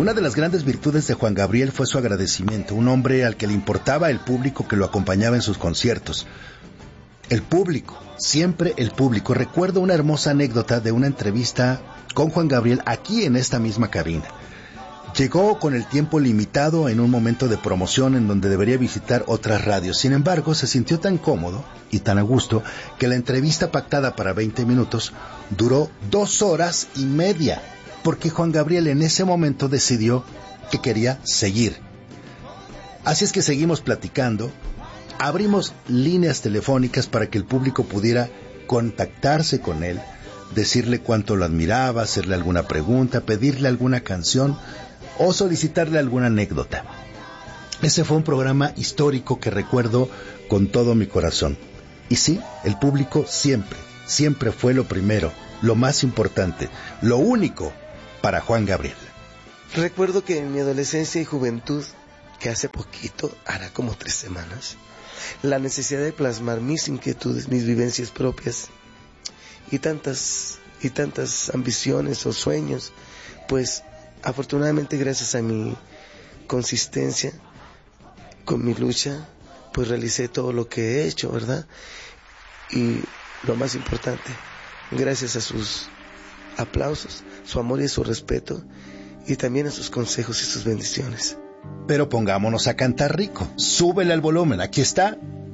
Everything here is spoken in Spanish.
Una de las grandes virtudes de Juan Gabriel fue su agradecimiento, un hombre al que le importaba el público que lo acompañaba en sus conciertos. El público, siempre el público. Recuerdo una hermosa anécdota de una entrevista con Juan Gabriel aquí en esta misma cabina. Llegó con el tiempo limitado en un momento de promoción en donde debería visitar otras radios. Sin embargo, se sintió tan cómodo y tan a gusto que la entrevista pactada para 20 minutos duró 2 horas y media, porque Juan Gabriel en ese momento decidió que quería seguir. Así es que seguimos platicando. Abrimos líneas telefónicas para que el público pudiera contactarse con él, decirle cuánto lo admiraba, hacerle alguna pregunta, pedirle alguna canción o solicitarle alguna anécdota. Ese fue un programa histórico que recuerdo con todo mi corazón. Y sí, el público siempre fue lo primero, lo más importante, lo único para Juan Gabriel. Recuerdo que en mi adolescencia y juventud, que hace poquito, hará como 3 semanas, la necesidad de plasmar mis inquietudes, mis vivencias propias y tantas ambiciones o sueños, pues afortunadamente gracias a mi consistencia con mi lucha, pues realicé todo lo que he hecho, ¿verdad? Y lo más importante, gracias a sus aplausos, su amor y su respeto, y también a sus consejos y sus bendiciones. Pero pongámonos a cantar rico. Súbele al volumen. Aquí está